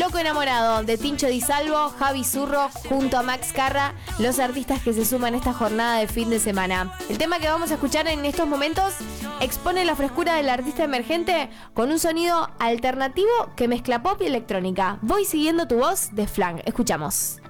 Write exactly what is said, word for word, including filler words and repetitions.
Loco Enamorado de Tincho Di Salvo, Javi Zurro junto a Max Carra, los artistas que se suman a esta jornada de fin de semana. El tema que vamos a escuchar en estos momentos expone la frescura del artista emergente con un sonido alternativo que mezcla pop y electrónica. Voy siguiendo tu voz de Flang. Escuchamos.